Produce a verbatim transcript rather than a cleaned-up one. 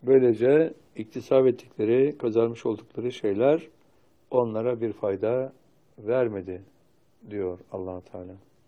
Böylece iktisap ettikleri, kazanmış oldukları şeyler onlara bir fayda vermedi diyor Allah Teala.